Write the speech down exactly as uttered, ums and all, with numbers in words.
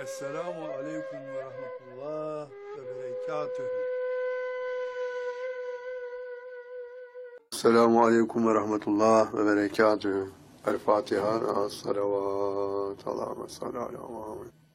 Esselamu aleyküm ve rahmetullah ve berekatühü. Esselamu aleyküm ve rahmetullah ve berekatühü. El Fatiha. Es-salavat. Allahümme salli ala Muhammed.